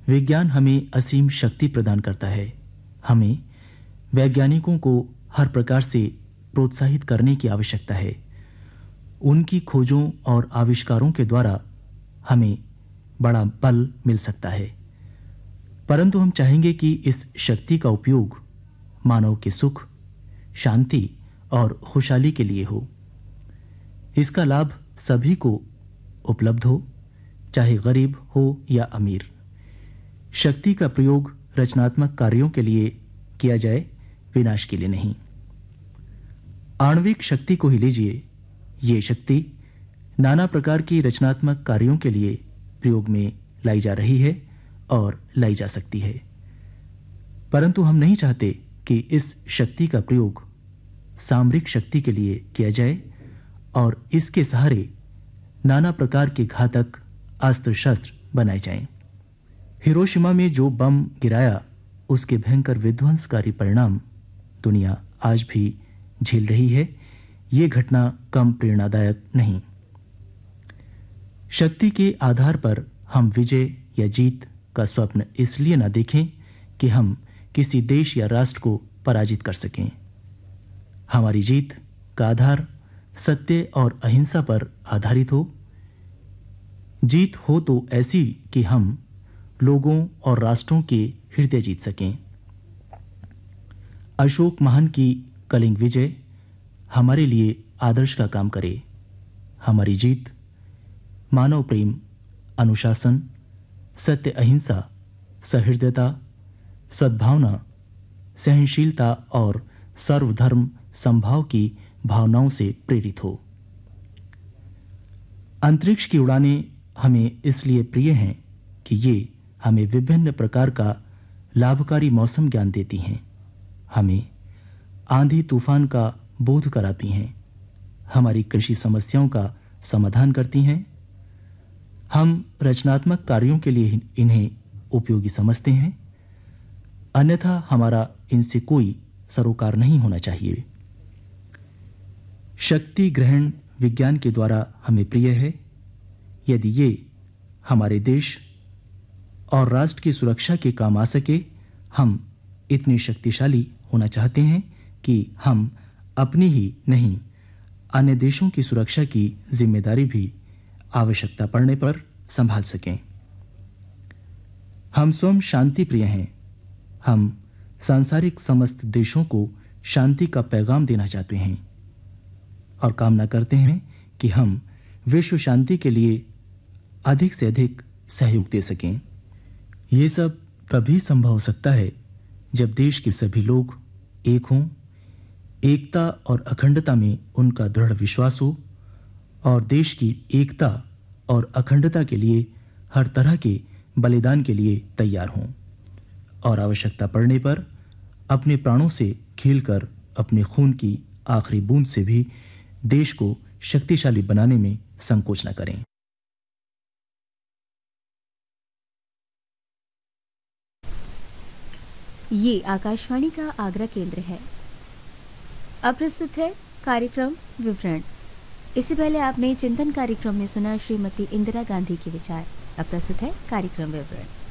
विज्ञान हमें असीम शक्ति प्रदान करता है। हमें वैज्ञानिकों को हर प्रकार से प्रोत्साहित करने की आवश्यकता है। उनकी खोजों और आविष्कारों के द्वारा हमें बड़ा बल मिल सकता है, परंतु हम चाहेंगे कि इस शक्ति का उपयोग मानव के सुख, शांति और खुशहाली के लिए हो। इसका लाभ सभी को उपलब्ध हो, चाहे गरीब हो या अमीर। शक्ति का प्रयोग रचनात्मक कार्यों के लिए किया जाए, विनाश के लिए नहीं। आणविक शक्ति को ही लीजिए। ये शक्ति नाना प्रकार की रचनात्मक कार्यों के लिए प्रयोग में लाई जा रही है और लाई जा सकती है, परंतु हम नहीं चाहते कि इस शक्ति का प्रयोग सामरिक शक्ति के लिए किया जाए और इसके सहारे नाना प्रकार के घातक अस्त्र शस्त्र बनाए जाएं। हिरोशिमा में जो बम गिराया, उसके भयंकर विध्वंसकारी परिणाम दुनिया आज भी झेल रही है। ये घटना कम प्रेरणादायक नहीं। शक्ति के आधार पर हम विजय या जीत का स्वप्न इसलिए न देखें कि हम किसी देश या राष्ट्र को पराजित कर सकें। हमारी जीत का आधार सत्य और अहिंसा पर आधारित हो। जीत हो तो ऐसी कि हम लोगों और राष्ट्रों के हृदय जीत सकें। अशोक महान की कलिंग विजय हमारे लिए आदर्श का काम करे। हमारी जीत मानव प्रेम, अनुशासन, सत्य, अहिंसा, सहृदयता, सद्भावना, सहनशीलता और सर्वधर्म समभाव की भावनाओं से प्रेरित हो। अंतरिक्ष की उड़ानें हमें इसलिए प्रिय हैं कि ये हमें विभिन्न प्रकार का लाभकारी मौसम ज्ञान देती हैं। हमें आंधी तूफान का बोध कराती हैं। हमारी कृषि समस्याओं का समाधान करती हैं। हम रचनात्मक कार्यों के लिए इन्हें उपयोगी समझते हैं, अन्यथा हमारा इनसे कोई सरोकार नहीं होना चाहिए। शक्ति ग्रहण विज्ञान के द्वारा हमें प्रिय है। यदि ये हमारे देश और राष्ट्र की सुरक्षा के काम आ सके, हम इतने शक्तिशाली होना चाहते हैं कि हम अपनी ही नहीं, अन्य देशों की सुरक्षा की जिम्मेदारी भी आवश्यकता पड़ने पर संभाल सकें। हम स्वयं शांति प्रिय हैं। हम सांसारिक समस्त देशों को शांति का पैगाम देना चाहते हैं और कामना करते हैं कि हम विश्व शांति के लिए अधिक से अधिक सहयोग दे सकें। ये सब तभी संभव हो सकता है जब देश के सभी लोग एक हों, एकता और अखंडता में उनका दृढ़ विश्वास हो और देश की एकता और अखंडता के लिए हर तरह के बलिदान के लिए तैयार हों और आवश्यकता पड़ने पर अपने प्राणों से खेलकर अपने खून की आखिरी बूंद से भी देश को शक्तिशाली बनाने में संकोच न करें। ये आकाशवाणी का आगरा केंद्र है। अब प्रस्तुत है कार्यक्रम विवरण। इससे पहले आपने चिंतन कार्यक्रम में सुना श्रीमती इंदिरा गांधी के विचार। अब प्रस्तुत है कार्यक्रम विवरण।